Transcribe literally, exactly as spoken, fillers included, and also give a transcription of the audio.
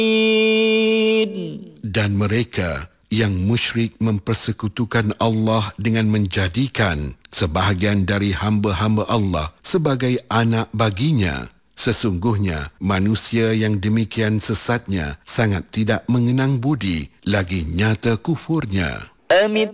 Dan mereka yang musyrik mempersekutukan Allah dengan menjadikan sebahagian dari hamba-hamba Allah sebagai anak baginya. Sesungguhnya manusia yang demikian sesatnya sangat tidak mengenang budi, lagi nyata kufurnya.